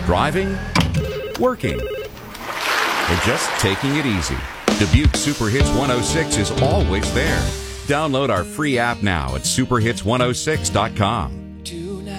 driving, working, or just taking it easy. Dubuque Super Hits 106 is always there. Download our free app now at superhits106.com.